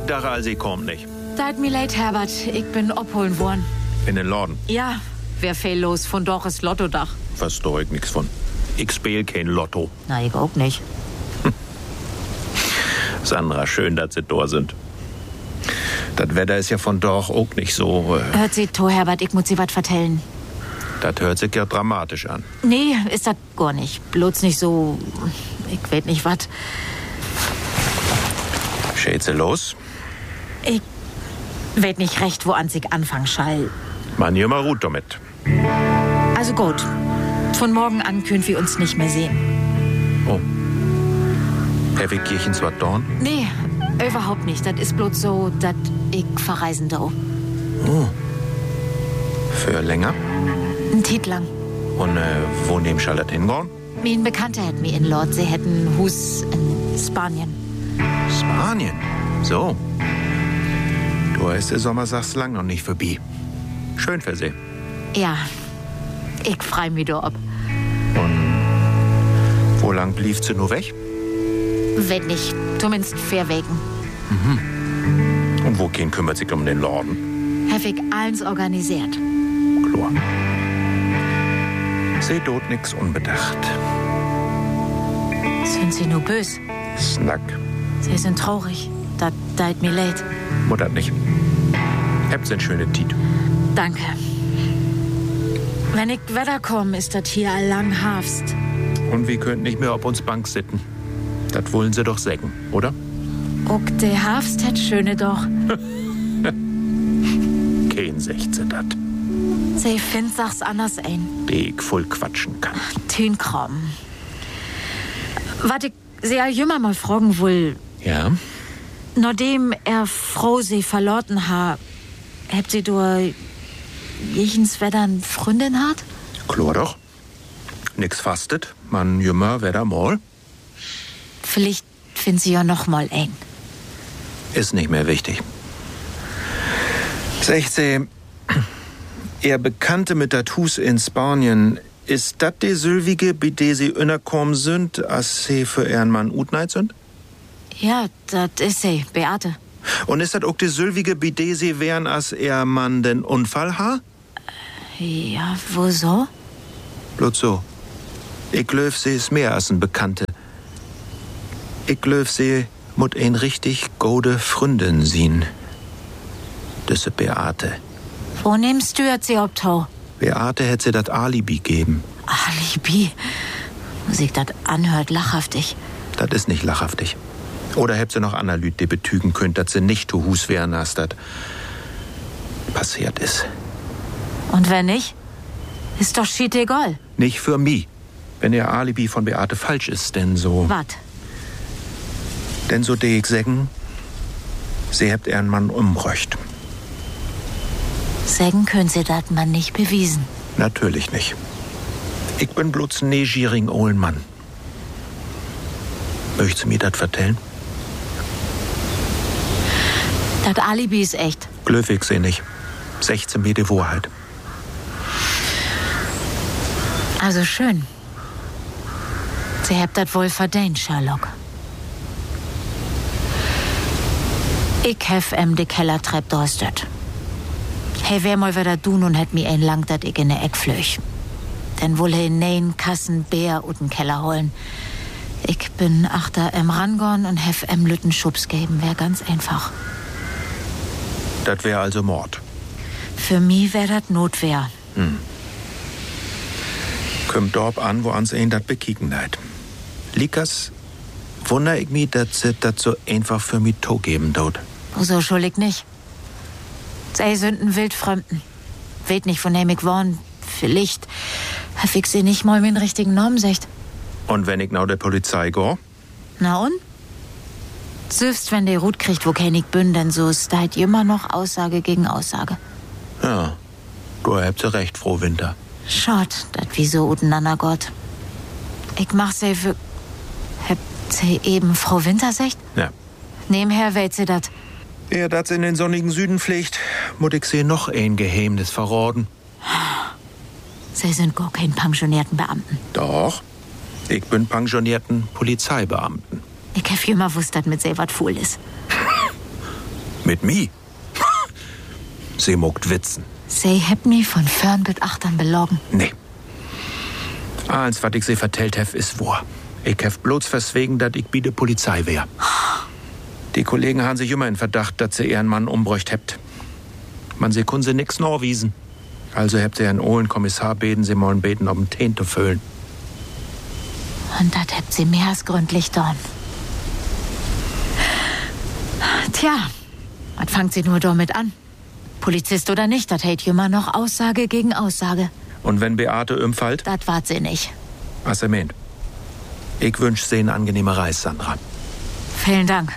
dachte also, ich komm nicht. Tut mir leid, Herbert. Ich bin abholen worden. In den Laden? Ja, wer fehllos von doch ist Lottodach. Versteh ich nix von. Ich spiel kein Lotto. Na, ich auch nicht. Sandra, schön, dass Sie da sind. Das Wetter ist ja von doch auch nicht so... Hört Sie to, Herbert, ich muss Sie was vertellen. Das hört sich ja dramatisch an. Nee, ist das gar nicht. Bloß nicht so... Ich weiß nicht was. Schätze los? Ich weiß nicht recht, wo an sich anfangen schall. Man hier mal gut damit. Also gut. Von morgen an können wir uns nicht mehr sehen. Oh. Herr Kirchens was dorn? Nee, überhaupt nicht. Das ist bloß so, dass ich verreisen do. Oh. Für länger? Ein Tiet lang. Und wo neben Charlotte hingehen? Mein Bekannter hat mir in Lord, sie hätten Hus in Spanien. Spanien? So. Du ist der Sommer, sagst lang noch nicht vorbei. Schön für Sie. Ja, ich freu mich da ab. Und wo lang blieb sie nur weg? Wenn nicht, zumindest fair wegen. Und wo gehen kümmert sich um den Laden? Hab ich alles organisiert. Klar. Sie tut nix unbedacht. Sind Sie nur bös? Snack. Sie sind traurig. Das tut mir leid. Muttert nicht. Habt ein schöne Tiet. Danke. Wenn ich wieder komme, ist das hier lang Herbst. Und wir könnten nicht mehr auf uns Bank sitten. Das wollen Sie doch sägen, oder? Auch der Herbst hat schöne doch. Kein 16 dat. Sie findet sach's anders ein. Die ich voll quatschen kann. Tünkram. Was ich sehr jümmer mal fragen will. Ja? Nachdem Frau sie verloren hat, habt sie durch jechens Wetter eine Freundin hat? Klar doch. Nix fastet. Man jümmer Wetter mal. Vielleicht findet sie ja noch mal eng. Ist nicht mehr wichtig. Sagt sie, ihr Bekannte mit dat Hus in Spanien, ist dat die Sylvige, bei der sie innerkommen sind, als sie für ihren Mann utneit sind? Ja, das ist sie, Beate. Und ist dat auch die Sylvige, bei der sie wären, als ihr Mann den Unfall ha? Ja, wo so? Bloß so. Ich glaub, sie ist mehr als ein Bekannte. Ich glaub, sie mut ein richtig gute Freundin sehen. Das ist Beate. Wo nimmst du jetzt sie obtau? Beate hätte sie dat Alibi geben. Alibi? Musik das anhört lachhaftig. Das ist nicht lachhaftig. Oder hätt sie noch andere Lüt, die betügen könnt, dass sie nicht zu Hus wären, als das passiert ist. Und wenn nicht? Ist doch schied egal. Nicht für mich. Wenn ihr Alibi von Beate falsch ist, denn so... Wat? Denn so de ich sägen, sie habt ihren Mann umbröcht. Sägen können sie dat man nicht bewiesen. Natürlich nicht. Ich bin bloß ein negierigen olden Mann. Möchtest du mir das vertellen? Dat Alibi ist echt. Glöwig seh nicht. 16 Meter Wahrheit. Also schön. Sie habt dat wohl verdient, Sherlock. Ich hef de Kellertrepp durstet. Hey, wer mal wieder tun und hätt mi ein lang, dat ich in ne Eck flöch. Denn wohl in nein Kassen Bär und den Keller holen. Ich bin achter Rangorn und hef Lütten Schubs geben, wär ganz einfach. Das wär also Mord. Für mi wär dat Notwehr. Kommt dort an, wo ans ein dat bekicken leid. Likas, wunder ich mi, dat sie dat so einfach für mi to geben dort. So schuldig nicht. Sei Sünden Wildfremden. Weet nicht, von dem ich worn. Vielleicht hab ich sie nicht mal mit den richtigen Namen secht. Und wenn ich now der Polizei go? Na und? Selbst wenn der Rut kriegt, wo kein ich bin, denn so ist halt immer noch Aussage gegen Aussage. Ja, du habt sie recht, Frau Winter. Schad, dat wie so uteinander Gott. Ich mach sie für... Habt sie eben Frau Winter secht? Ja. Nebenher weht sie dat. Er dat in den sonnigen Süden pflegt, muss ich sie noch ein Geheimnis verraten. Sie sind gar kein pensionierten Beamten. Doch, ich bin pensionierten Polizeibeamten. Ich hab immer wusst, dass mit sie wat fohl ist. Mit mi? Sie mogt witzen. Sie heb mi von fern bis achtern belogen. Nee. Eins, was ich sie vertellt hef, ist wahr. Ich hef bloß verswegen, dat ich bi de Polizei wär. Die Kollegen haben sich immer in Verdacht, dass sie ihren Mann umbräucht hebt. Man sie kun sie nix norwiesen. Also hebt sie einen ohlen Kommissar beten, sie mollen beten, um Teen zu füllen. Und dat hebt sie mehr als gründlich dorn. Tja, was fangt sie nur damit an? Polizist oder nicht, das hält immer noch Aussage gegen Aussage. Und wenn Beate umfällt? Das wart sie nicht. Was er meint. Ich wünsch sie eine angenehme Reise, Sandra. Vielen Dank.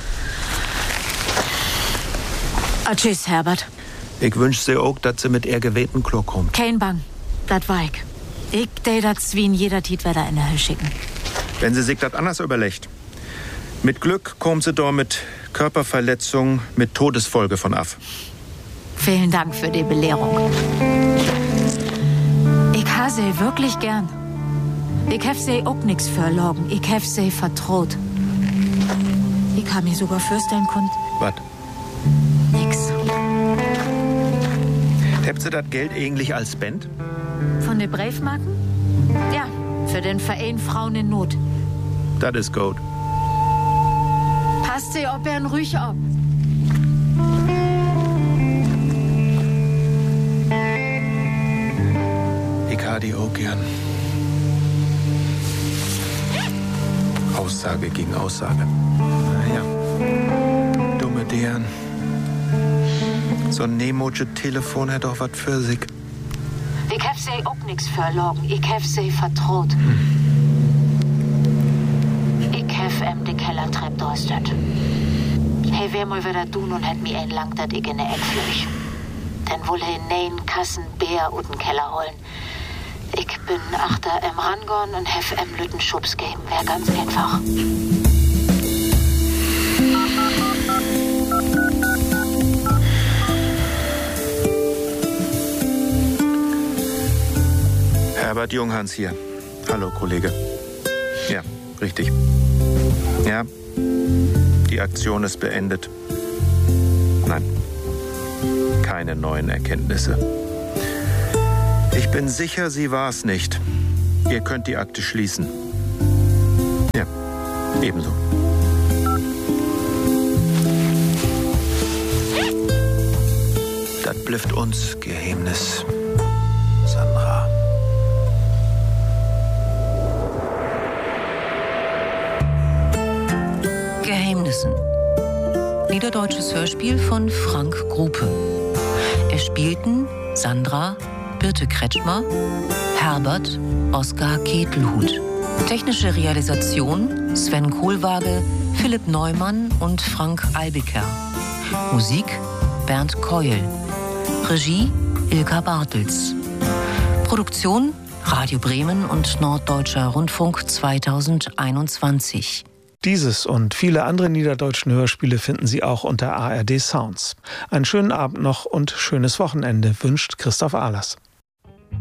Tschüss, Herbert. Ich wünsch sie auch, dass sie mit ihr gewählten Klo kommt. Kein Bang, das war ich. Ich dei dat Zwien jeder Tit wieder in der Hölle schicken. Wenn sie sich das anders überlegt. Mit Glück kommt sie da mit Körperverletzung mit Todesfolge von af. Vielen Dank für die Belehrung. Ich ha sie wirklich gern. Ich hef sie auch nix verlogen. Ich hef sie vertraut. Ich ha mir sogar fürstellen konnt. Was? Nix. Habt sie das Geld eigentlich als Band? Von den Briefmarken? Ja, für den Verein Frauen in Not. Das ist gut. Passt sie ob er ruhig ob. Ich ha die auch gern. Aussage gegen Aussage. Naja, dumme deren. So ein Nemotsche Telefon hat doch was für sich. Ich hef sie auch nix verlogen. Ich hef sie vertraut. Ich hef de Kellertrepp durchstet. Hey, wer mal wieder tun und hat mir ein lang, dat ich in der Eck flüch. Dann wolle in nein Kassen Bär und den Keller holen. Ich bin achter im Rangon und hef Lütten Schubs geben. Wär ganz einfach. Herbert Junghans hier. Hallo, Kollege. Ja, richtig. Ja, die Aktion ist beendet. Nein, keine neuen Erkenntnisse. Ich bin sicher, sie war's nicht. Ihr könnt die Akte schließen. Ja, ebenso. Das blifft uns Geheimnis, Sandra. Geheimnissen. Niederdeutsches Hörspiel von Frank Grupe. Es spielten Sandra, Birte Kretschmer, Herbert, Oskar Ketelhut. Technische Realisation Sven Kohlwaage, Philipp Neumann und Frank Albiker. Musik Bernd Keul. Regie Ilka Bartels. Produktion Radio Bremen und Norddeutscher Rundfunk 2021. Dieses und viele andere niederdeutschen Hörspiele finden Sie auch unter ARD Sounds. Einen schönen Abend noch und schönes Wochenende wünscht Christoph Ahlers.